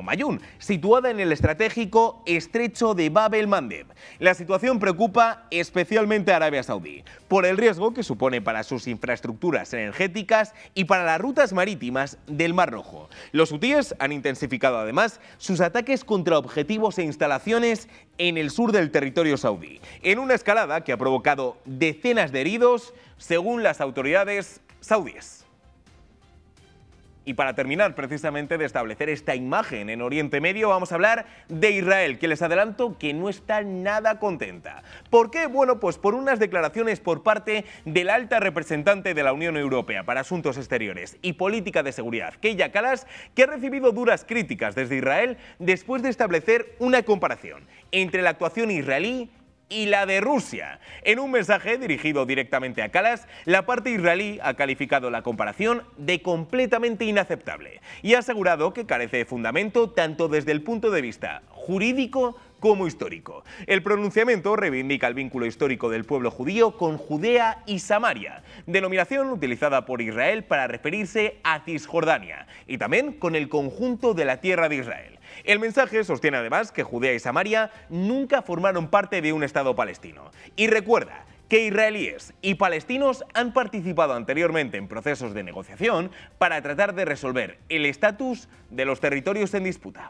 Umayún, situada en el estratégico estrecho de Bab el-Mandeb. La situación preocupa especialmente a Arabia Saudí, por el riesgo que supone para sus infraestructuras energéticas y para las rutas marítimas del Mar Rojo. Los hutíes han intensificado además sus ataques contra objetivos e instalaciones en el sur del territorio saudí, en una escalada que ha provocado decenas de heridos, según las autoridades saudíes. Y para terminar precisamente de establecer esta imagen en Oriente Medio, vamos a hablar de Israel, que les adelanto que no está nada contenta. ¿Por qué? Bueno, pues por unas declaraciones por parte de la alta representante de la Unión Europea para Asuntos Exteriores y Política de Seguridad, Kaja Kallas, que ha recibido duras críticas desde Israel después de establecer una comparación entre la actuación israelí y la de Rusia. En un mensaje dirigido directamente a Kallas, la parte israelí ha calificado la comparación de completamente inaceptable y ha asegurado que carece de fundamento tanto desde el punto de vista jurídico como histórico. El pronunciamiento reivindica el vínculo histórico del pueblo judío con Judea y Samaria, denominación utilizada por Israel para referirse a Cisjordania y también con el conjunto de la tierra de Israel. El mensaje sostiene además que Judea y Samaria nunca formaron parte de un Estado palestino. Y recuerda que israelíes y palestinos han participado anteriormente en procesos de negociación para tratar de resolver el estatus de los territorios en disputa.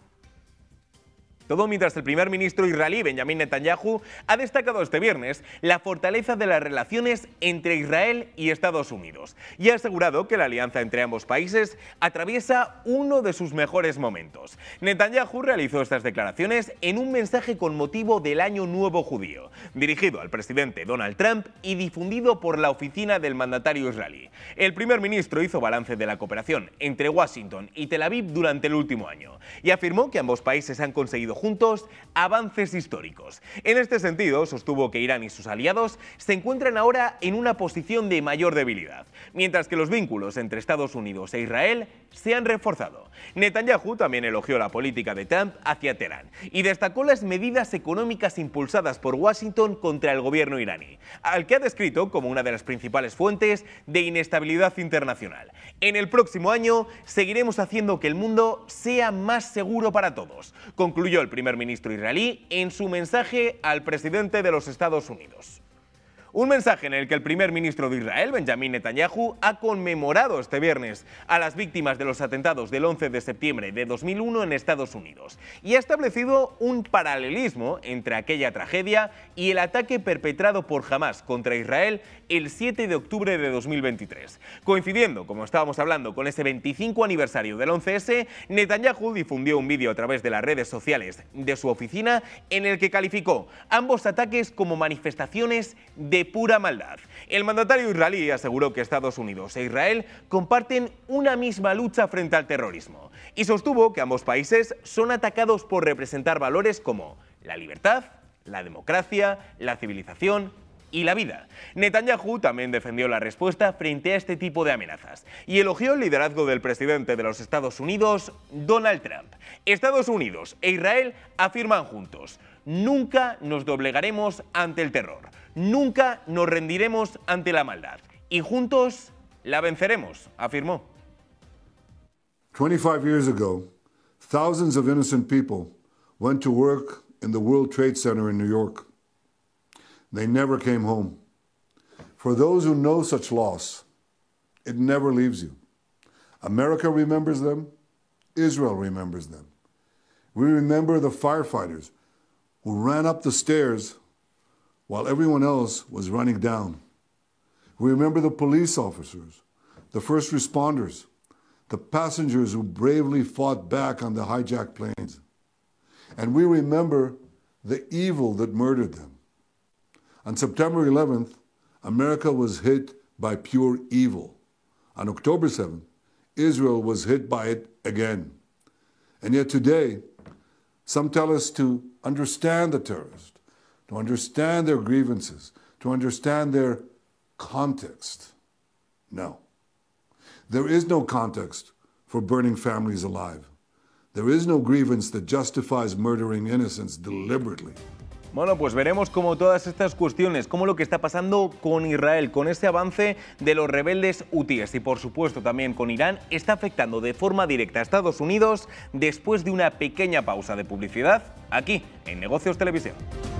Todo mientras el primer ministro israelí, Benjamin Netanyahu, ha destacado este viernes la fortaleza de las relaciones entre Israel y Estados Unidos y ha asegurado que la alianza entre ambos países atraviesa uno de sus mejores momentos. Netanyahu realizó estas declaraciones en un mensaje con motivo del Año Nuevo Judío, dirigido al presidente Donald Trump y difundido por la oficina del mandatario israelí. El primer ministro hizo balance de la cooperación entre Washington y Tel Aviv durante el último año y afirmó que ambos países han conseguido juntos avances históricos. En este sentido, sostuvo que Irán y sus aliados se encuentran ahora en una posición de mayor debilidad, mientras que los vínculos entre Estados Unidos e Israel se han reforzado. Netanyahu también elogió la política de Trump hacia Teherán y destacó las medidas económicas impulsadas por Washington contra el gobierno iraní, al que ha descrito como una de las principales fuentes de inestabilidad internacional. En el próximo año seguiremos haciendo que el mundo sea más seguro para todos, concluyó el primer ministro israelí en su mensaje al presidente de los Estados Unidos. Un mensaje en el que el primer ministro de Israel, Benjamin Netanyahu, ha conmemorado este viernes a las víctimas de los atentados del 11 de septiembre de 2001 en Estados Unidos y ha establecido un paralelismo entre aquella tragedia y el ataque perpetrado por Hamás contra Israel el 7 de octubre de 2023. Coincidiendo, como estábamos hablando, con ese 25 aniversario del 11S, Netanyahu difundió un vídeo a través de las redes sociales de su oficina en el que calificó ambos ataques como manifestaciones de pura maldad. El mandatario israelí aseguró que Estados Unidos e Israel comparten una misma lucha frente al terrorismo y sostuvo que ambos países son atacados por representar valores como la libertad, la democracia, la civilización y la vida. Netanyahu también defendió la respuesta frente a este tipo de amenazas y elogió el liderazgo del presidente de los Estados Unidos, Donald Trump. Estados Unidos e Israel afirman juntos: nunca nos doblegaremos ante el terror, nunca nos rendiremos ante la maldad y juntos la venceremos, afirmó. 25 years ago, thousands of innocent people went to work in the World Trade Center in New York. They never came home. For those who know such loss, it never leaves you. America remembers them. Israel remembers them. We remember the firefighters who ran up the stairs while everyone else was running down. We remember the police officers, the first responders, the passengers who bravely fought back on the hijacked planes. And we remember the evil that murdered them. On September 11th, America was hit by pure evil. On October 7th, Israel was hit by it again. And yet today, some tell us to understand the terrorists, to understand their grievances, to understand their context. No. There is no context for burning families alive. There is no grievance that justifies murdering innocents deliberately. Bueno, pues veremos cómo todas estas cuestiones, cómo lo que está pasando con Israel, con ese avance de los rebeldes hutíes y por supuesto también con Irán, está afectando de forma directa a Estados Unidos después de una pequeña pausa de publicidad aquí en Negocios Televisión.